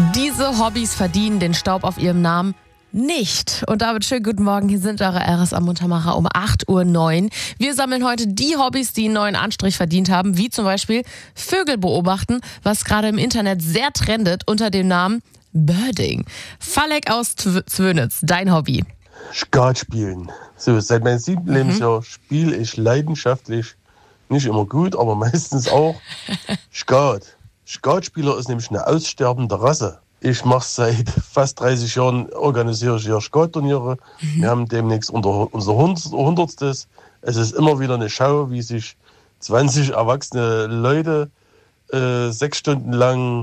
Diese Hobbys verdienen den Staub auf ihrem Namen nicht. Und damit schönen guten Morgen, hier sind eure RSA-Muntermacher um 8:09 Uhr. Wir sammeln heute die Hobbys, die einen neuen Anstrich verdient haben, wie zum Beispiel Vögel beobachten, was gerade im Internet sehr trendet unter dem Namen Birding. Falek aus Zwönitz, dein Hobby? Skat spielen. So, seit meinem 7. Lebensjahr spiele ich leidenschaftlich, nicht immer gut, aber meistens auch Skat. Skatspieler ist nämlich eine aussterbende Rasse. Ich mache seit fast 30 Jahren, organisiere ich hier Skatturniere. Wir haben demnächst unser 100. Es ist immer wieder eine Schau, wie sich 20 erwachsene Leute 6 Stunden lang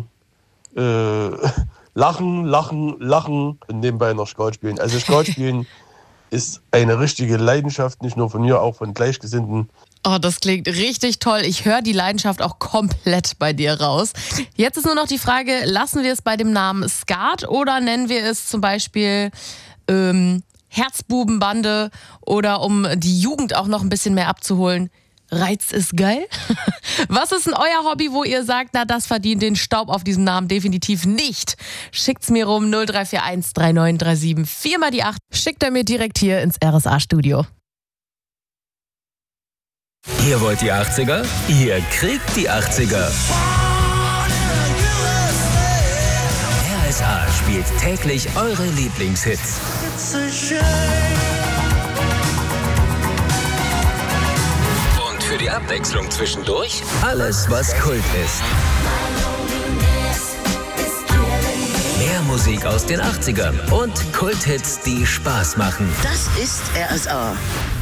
lachen und nebenbei noch Skat spielen. Also Skat spielen ist eine richtige Leidenschaft, nicht nur von mir, auch von Gleichgesinnten. Oh, das klingt richtig toll. Ich höre die Leidenschaft auch komplett bei dir raus. Jetzt ist nur noch die Frage, lassen wir es bei dem Namen Skat oder nennen wir es zum Beispiel Herzbubenbande oder um die Jugend auch noch ein bisschen mehr abzuholen, Reiz ist geil? Was ist denn euer Hobby, wo ihr sagt, na, das verdient den Staub auf diesem Namen definitiv nicht? Schickt's mir rum 0341 3937 4 mal die 8. Schickt er mir direkt hier ins RSA-Studio. Ihr wollt die 80er? Ihr kriegt die 80er. RSA spielt täglich eure Lieblingshits. Und für die Abwechslung zwischendurch alles, was Kult ist. Mehr Musik aus den 80ern und Kulthits, die Spaß machen. Das ist RSA.